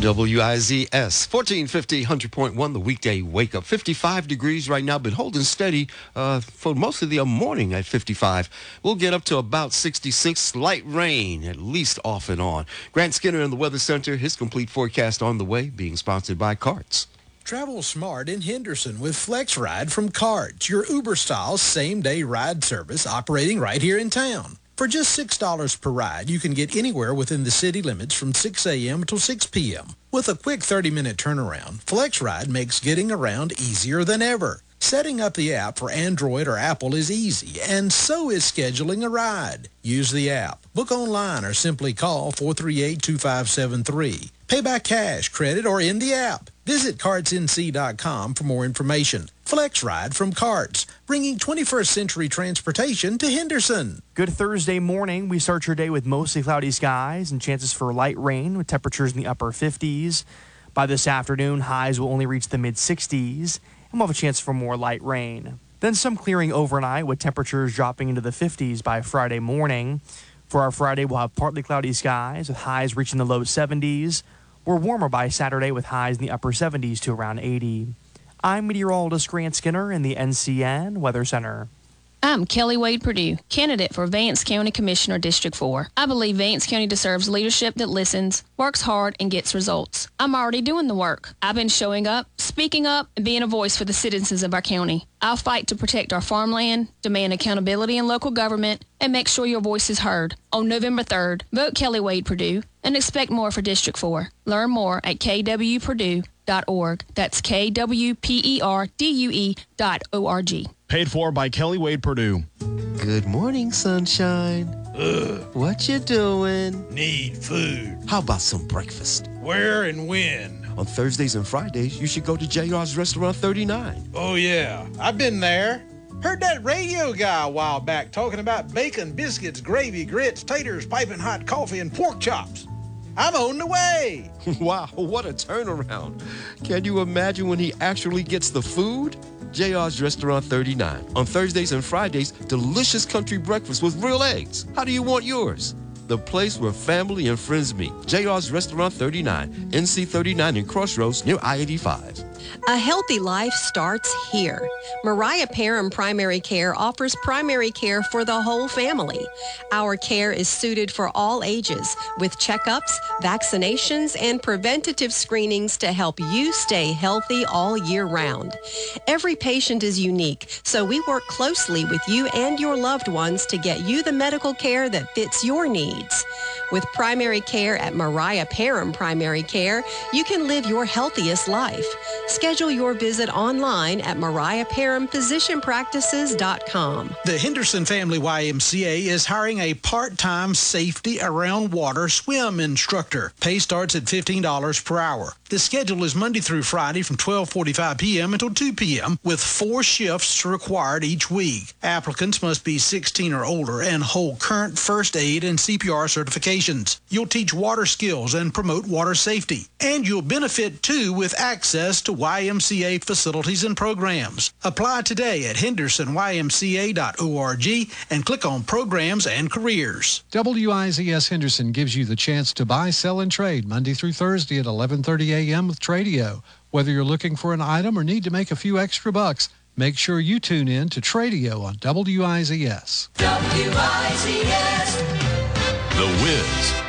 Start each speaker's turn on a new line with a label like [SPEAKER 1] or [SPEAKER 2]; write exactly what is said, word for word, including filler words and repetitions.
[SPEAKER 1] W I Z S, fourteen fifty, one hundred point one, the weekday wake up. fifty-five degrees right now, been holding steady uh, for most of the morning at fifty-five. We'll get up to about sixty-six, light rain, at least off and on. Grant Skinner in the Weather Center, his complete forecast on the way, being sponsored by Carts.
[SPEAKER 2] Travel smart in Henderson with Flex Ride from Carts, your Uber-style same-day ride service operating right here in town. For just six dollars per ride, you can get anywhere within the city limits from six a.m. till six p.m. With a quick thirty-minute turnaround, Flex Ride makes getting around easier than ever. Setting up the app for Android or Apple is easy, and so is scheduling a ride. Use the app, book online, or simply call four three eight, two five seven three. Pay by cash, credit, or in the app. Visit carts n c dot com for more information. Flex Ride from Carts, bringing twenty-first century transportation to Henderson.
[SPEAKER 3] Good Thursday morning. We start your day with mostly cloudy skies and chances for light rain with temperatures in the upper fifties. By this afternoon, highs will only reach the mid-sixties, and we'll have a chance for more light rain. Then some clearing overnight with temperatures dropping into the fifties by Friday morning. For our Friday, we'll have partly cloudy skies with highs reaching the low seventies. We're warmer by Saturday with highs in the upper seventies to around eighty. I'm meteorologist Grant Skinner in the N C N Weather Center.
[SPEAKER 4] I'm Kelly Wade Purdue, candidate for Vance County Commissioner District four. I believe Vance County deserves leadership that listens, works hard, and gets results. I'm already doing the work. I've been showing up, speaking up, and being a voice for the citizens of our county. I'll fight to protect our farmland, demand accountability in local government, and make sure your voice is heard. On November third, vote Kelly Wade Purdue and expect more for District four. Learn more at k w purdue dot org. That's K W P E R D U E dot O R G.
[SPEAKER 5] Paid for by Kelly Wade Purdue.
[SPEAKER 1] Good morning, sunshine.
[SPEAKER 6] Ugh.
[SPEAKER 1] What you doing?
[SPEAKER 6] Need food.
[SPEAKER 1] How about some breakfast?
[SPEAKER 6] Where and when?
[SPEAKER 1] On Thursdays and Fridays, you should go to J R's Restaurant thirty-nine.
[SPEAKER 6] Oh, yeah. I've been there. Heard that radio guy a while back talking about bacon, biscuits, gravy, grits, taters, piping hot coffee, and pork chops. I'm on the way.
[SPEAKER 1] Wow, what a turnaround. Can you imagine when he actually gets the food? J R's Restaurant thirty-nine. On Thursdays and Fridays, delicious country breakfast with real eggs. How do you want yours? The place where family and friends meet. J R's Restaurant thirty-nine, N C thirty-nine in Crossroads near I eighty-five.
[SPEAKER 7] A healthy life starts here. Mariah Parham Primary Care offers primary care for the whole family. Our care is suited for all ages with checkups, vaccinations, and preventative screenings to help you stay healthy all year round. Every patient is unique, so we work closely with you and your loved ones to get you the medical care that fits your needs. With primary care at Mariah Parham Primary Care, you can live your healthiest life. Schedule your visit online at mariah parham physician practices dot com.
[SPEAKER 2] The Henderson Family Y M C A is hiring a part-time safety around water swim instructor. Pay starts at fifteen dollars per hour. The schedule is Monday through Friday from twelve forty-five p.m. until two p.m. with four shifts required each week. Applicants must be sixteen or older and hold current first aid and C P R certifications. You'll teach water skills and promote water safety. And you'll benefit, too, with access to Y M C A facilities and programs. Apply today at henderson y m c a dot org and click on Programs and Careers.
[SPEAKER 8] W I Z S Henderson gives you the chance to buy, sell, and trade Monday through Thursday at eleven thirty a.m. with Tradio. Whether you're looking for an item or need to make a few extra bucks, make sure you tune in to Tradio on W I Z S.
[SPEAKER 9] W I Z S.
[SPEAKER 5] The Wiz.